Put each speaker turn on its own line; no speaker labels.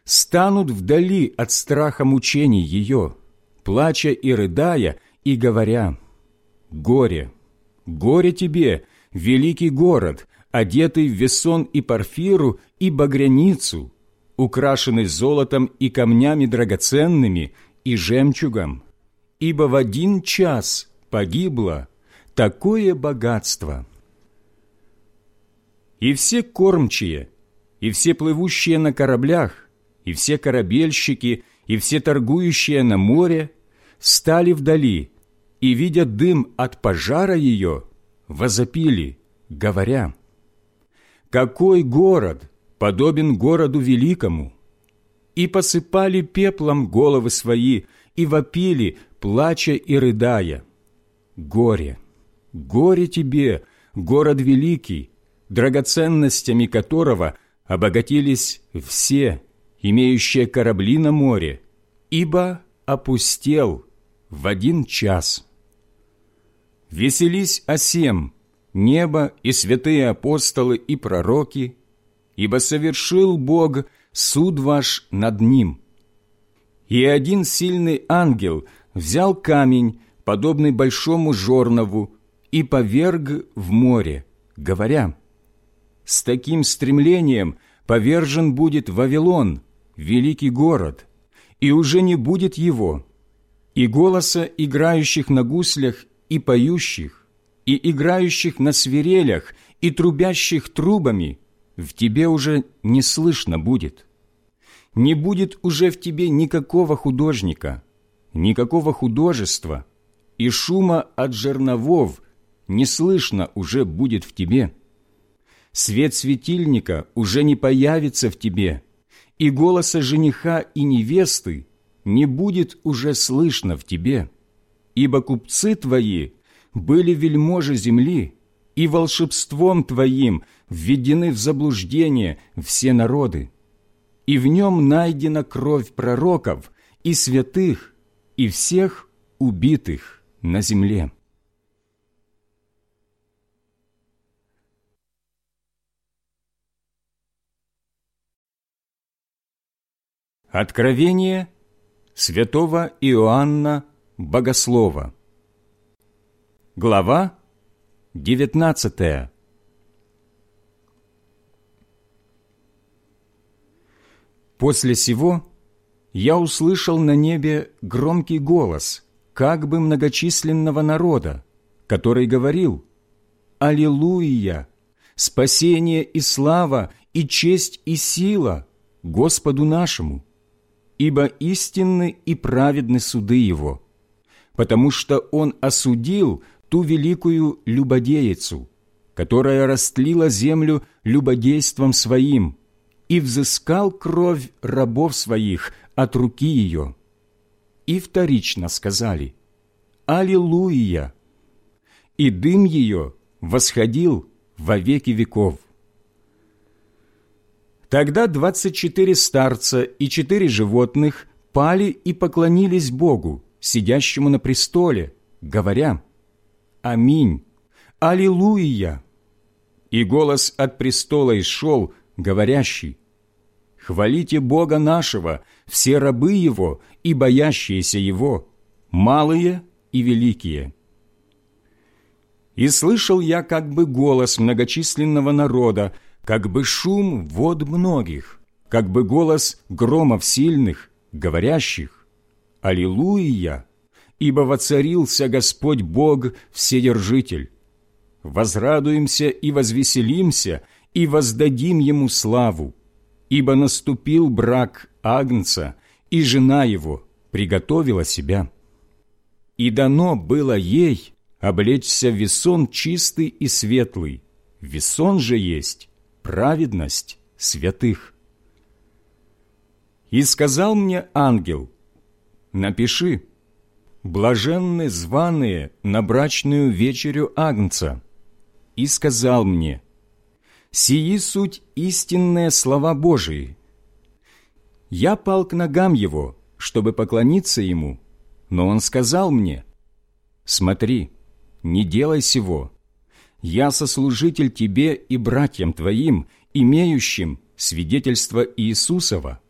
станут вдали от страха мучений ее, плача и рыдая, и говоря: «Горе, горе тебе, великий город, одетый в весон и порфиру и багряницу, украшенный золотом и камнями драгоценными и жемчугом, ибо в 1 час погибло такое богатство». И все кормчие, и все плывущие на кораблях, и все корабельщики, и все торгующие на море стали вдали, и, видя дым от пожара ее, возопили, говоря: «Какой город подобен городу великому?» И посыпали пеплом головы свои, и вопили, плача и рыдая: «Горе, горе тебе, город великий, драгоценностями которого обогатились все, имеющие корабли на море, ибо опустел в 1 час. Веселись о сем, небо и святые апостолы и пророки, ибо совершил Бог суд ваш над ним. И один сильный ангел взял камень, подобный большому жорнову, и поверг в море, говоря: «С таким стремлением повержен будет Вавилон, великий город, и уже не будет его, и голоса играющих на гуслях и поющих, и играющих на свирелях, и трубящих трубами в тебе уже не слышно будет. Не будет уже в тебе никакого художника, никакого художества, и шума от жерновов не слышно уже будет в тебе. Свет светильника уже не появится в тебе, и голоса жениха и невесты не будет уже слышно в тебе, ибо купцы твои были вельможи земли, и волшебством твоим введены в заблуждение все народы, и в нем найдена кровь пророков и святых, и всех убитых на земле». Откровение святого Иоанна Богослова. Глава 19. После сего я услышал на небе громкий голос, как бы многочисленного народа, который говорил: «Аллилуйя! Спасение и слава, и честь и сила Господу нашему! Ибо истинны и праведны суды Его, потому что Он осудил ту великую любодеицу, которая растлила землю любодейством своим, и взыскал кровь рабов своих от руки ее». И вторично сказали: «Аллилуйя!» И дым ее восходил во веки веков. Тогда 24 старца и 4 животных пали и поклонились Богу, сидящему на престоле, говоря: «Аминь! Аллилуйя!» И голос от престола исшел, говорящий: «Хвалите Бога нашего, все рабы Его и боящиеся Его, малые и великие». И слышал я как бы голос многочисленного народа, как бы шум вод многих, как бы голос громов сильных, говорящих: «Аллилуйя! Ибо воцарился Господь Бог Вседержитель. Возрадуемся и возвеселимся, и воздадим Ему славу, ибо наступил брак Агнца, и жена Его приготовила себя. И дано было ей облечься в весон чистый и светлый, весон же есть праведность святых». И сказал мне ангел: «Напиши: блаженны званые на брачную вечерю Агнца». И сказал мне: «Сии суть истинные слова Божии». Я пал к ногам его, чтобы поклониться ему, но он сказал мне: «Смотри, не делай сего. Я сослужитель тебе и братьям твоим, имеющим свидетельство Иисусова.